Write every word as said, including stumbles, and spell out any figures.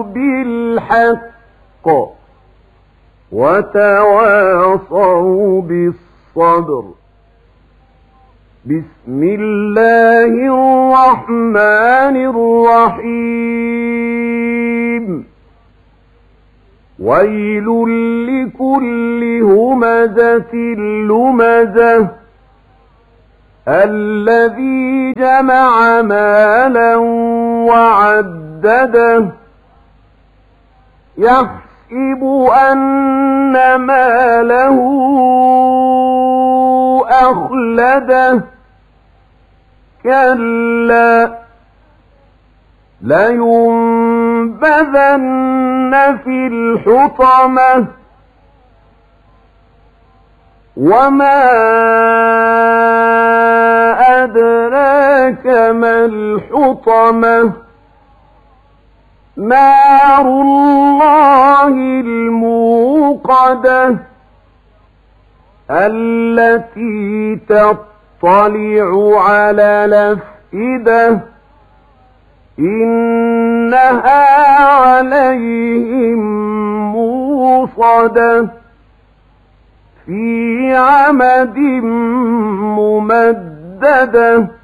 بالحق وتواصوا بالصبر. بسم الله الرحمن الرحيم. ويل لكل همزة لمزة الذي جمع مالا وعدده يحسب أن ماله أخلده كلا لينبذن في الحطمة وما أدراك ما الحطمة نار الله الموقدة التي تطلع على الأفئدة إنها عليهم موصدة في عمد ممددة.